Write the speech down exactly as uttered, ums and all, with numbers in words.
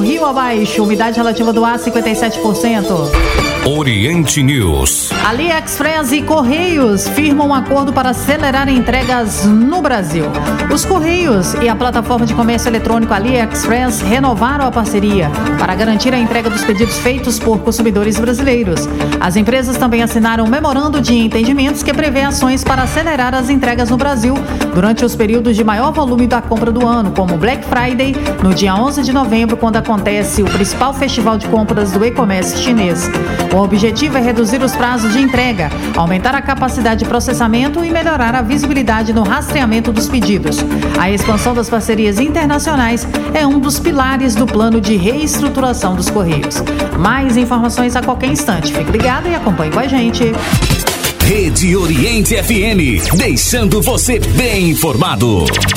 rio abaixo, umidade relativa do ar cinquenta e sete por cento. Oriente News. AliExpress e Correios firmam um acordo para acelerar entregas no Brasil. Os Correios e a plataforma de comércio eletrônico AliExpress renovaram a parceria para garantir a entrega dos pedidos feitos por consumidores brasileiros. As empresas também assinaram um memorando de entendimentos que prevê ações para acelerar as entregas no Brasil durante os períodos de maior volume da compra do ano, como Black Friday, no dia onze de novembro, quando acontece o principal festival de compras do e-commerce chinês. O objetivo é reduzir os prazos de entrega, aumentar a capacidade de processamento e melhorar a visibilidade no rastreamento dos pedidos. A expansão das parcerias internacionais é um dos pilares do plano de reestruturação dos Correios. Mais informações a qualquer instante. Fique ligado e acompanhe com a gente. Rede Oriente F M, deixando você bem informado.